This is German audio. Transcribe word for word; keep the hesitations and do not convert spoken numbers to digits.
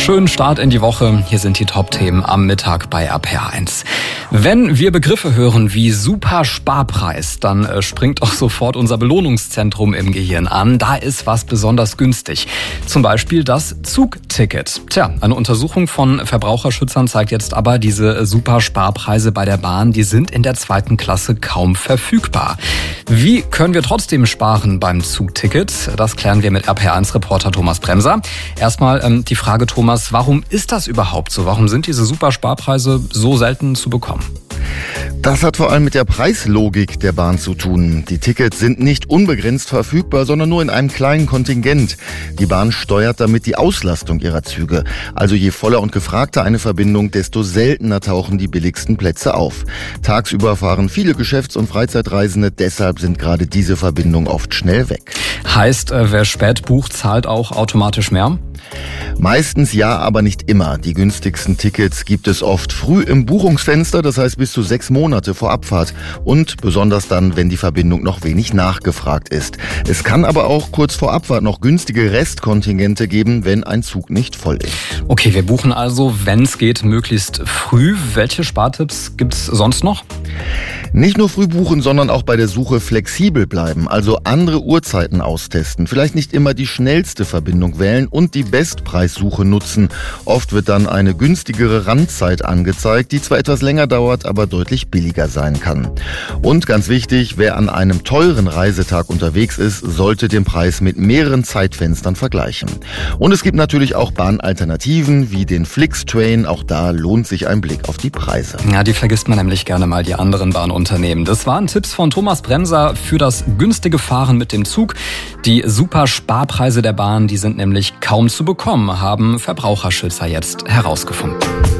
Schönen Start in die Woche. Hier sind die Top-Themen am Mittag bei R P R eins. Wenn wir Begriffe hören wie Super Sparpreis, dann äh, springt auch sofort unser Belohnungszentrum im Gehirn an. Da ist was besonders günstig. Zum Beispiel das Zugticket. Tja, eine Untersuchung von Verbraucherschützern zeigt jetzt aber, diese Super Sparpreise bei der Bahn, die sind in der zweiten Klasse kaum verfügbar. Wie können wir trotzdem sparen beim Zugticket? Das klären wir mit R P R eins-Reporter Thomas Bremser. Erstmal ähm, die Frage, Thomas, warum ist das überhaupt so? Warum sind diese Super Sparpreise so selten zu bekommen? Das hat vor allem mit der Preislogik der Bahn zu tun. Die Tickets sind nicht unbegrenzt verfügbar, sondern nur in einem kleinen Kontingent. Die Bahn steuert damit die Auslastung ihrer Züge. Also je voller und gefragter eine Verbindung, desto seltener tauchen die billigsten Plätze auf. Tagsüber fahren viele Geschäfts- und Freizeitreisende, deshalb sind gerade diese Verbindungen oft schnell weg. Heißt, wer spät bucht, zahlt auch automatisch mehr? Meistens ja, aber nicht immer. Die günstigsten Tickets gibt es oft früh im Buchungsfenster, das heißt bis zu sechs Monate vor Abfahrt. Und besonders dann, wenn die Verbindung noch wenig nachgefragt ist. Es kann aber auch kurz vor Abfahrt noch günstige Restkontingente geben, wenn ein Zug nicht voll ist. Okay, wir buchen also, wenn es geht, möglichst früh. Welche Spartipps gibt es sonst noch? Nicht nur früh buchen, sondern auch bei der Suche flexibel bleiben, also andere Uhrzeiten austesten. Vielleicht nicht immer die schnellste Verbindung wählen und die Bestpreissuche nutzen. Oft wird dann eine günstigere Randzeit angezeigt, die zwar etwas länger dauert, aber deutlich billiger sein kann. Und ganz wichtig, wer an einem teuren Reisetag unterwegs ist, sollte den Preis mit mehreren Zeitfenstern vergleichen. Und es gibt natürlich auch Bahnalternativen wie den Flixtrain. Auch da lohnt sich ein Blick auf die Preise. Ja, die vergisst man nämlich gerne mal, die anderen Bahnunternehmen. Das waren Tipps von Thomas Bremser für das günstige Fahren mit dem Zug. Die Super Sparpreise der Bahn, die sind nämlich kaum zu bekommen, haben Verbraucherschützer jetzt herausgefunden.